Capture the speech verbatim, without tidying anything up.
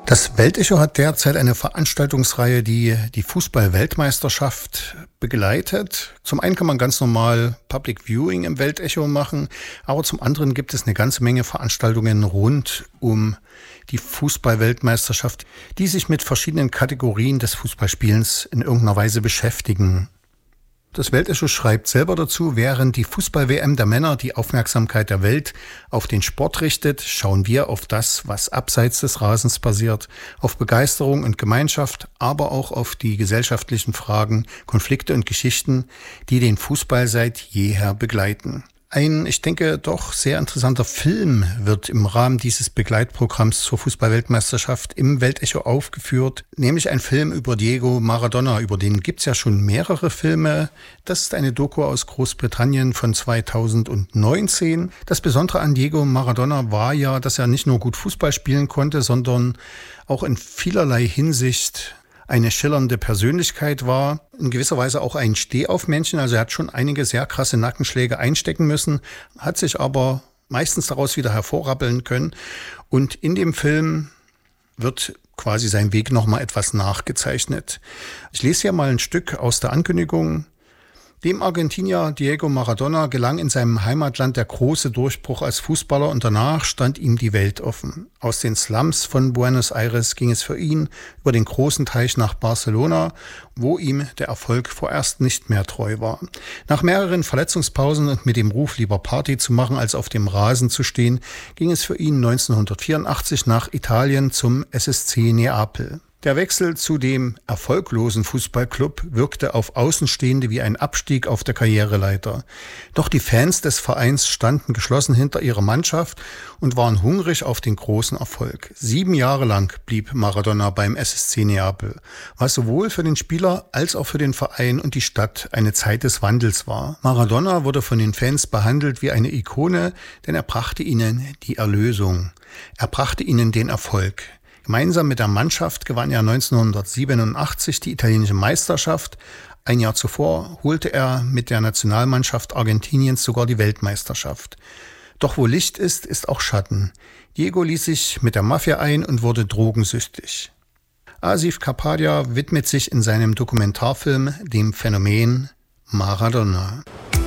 Das Weltecho hat derzeit eine Veranstaltungsreihe, die die Fußball-Weltmeisterschaft begleitet. Zum einen kann man ganz normal Public Viewing im Weltecho machen, aber zum anderen gibt es eine ganze Menge Veranstaltungen rund um die Fußball-Weltmeisterschaft, die sich mit verschiedenen Kategorien des Fußballspielens in irgendeiner Weise beschäftigen. Das Weltecho schreibt selber dazu: Während die Fußball-W M der Männer die Aufmerksamkeit der Welt auf den Sport richtet, schauen wir auf das, was abseits des Rasens passiert, auf Begeisterung und Gemeinschaft, aber auch auf die gesellschaftlichen Fragen, Konflikte und Geschichten, die den Fußball seit jeher begleiten. Ein, ich denke, doch sehr interessanter Film wird im Rahmen dieses Begleitprogramms zur Fußball-Weltmeisterschaft im Weltecho aufgeführt, nämlich ein Film über Diego Maradona. Über den gibt's ja schon mehrere Filme. Das ist eine Doku aus Großbritannien von zweitausendneunzehn. Das Besondere an Diego Maradona war ja, dass er nicht nur gut Fußball spielen konnte, sondern auch in vielerlei Hinsicht eine schillernde Persönlichkeit war, in gewisser Weise auch ein Stehaufmännchen. Also er hat schon einige sehr krasse Nackenschläge einstecken müssen, hat sich aber meistens daraus wieder hervorrappeln können. Und in dem Film wird quasi sein Weg nochmal etwas nachgezeichnet. Ich lese hier mal ein Stück aus der Ankündigung. Dem Argentinier Diego Maradona gelang in seinem Heimatland der große Durchbruch als Fußballer und danach stand ihm die Welt offen. Aus den Slums von Buenos Aires ging es für ihn über den großen Teich nach Barcelona, wo ihm der Erfolg vorerst nicht mehr treu war. Nach mehreren Verletzungspausen und mit dem Ruf, lieber Party zu machen, als auf dem Rasen zu stehen, ging es für ihn neunzehnhundertvierundachtzig nach Italien zum S S C Neapel. Der Wechsel zu dem erfolglosen Fußballclub wirkte auf Außenstehende wie ein Abstieg auf der Karriereleiter. Doch die Fans des Vereins standen geschlossen hinter ihrer Mannschaft und waren hungrig auf den großen Erfolg. Sieben Jahre lang blieb Maradona beim S S C Neapel, was sowohl für den Spieler als auch für den Verein und die Stadt eine Zeit des Wandels war. Maradona wurde von den Fans behandelt wie eine Ikone, denn er brachte ihnen die Erlösung. Er brachte ihnen den Erfolg. Gemeinsam mit der Mannschaft gewann er neunzehnhundertsiebenundachtzig die italienische Meisterschaft. Ein Jahr zuvor holte er mit der Nationalmannschaft Argentiniens sogar die Weltmeisterschaft. Doch wo Licht ist, ist auch Schatten. Diego ließ sich mit der Mafia ein und wurde drogensüchtig. Asif Kapadia widmet sich in seinem Dokumentarfilm dem Phänomen Maradona.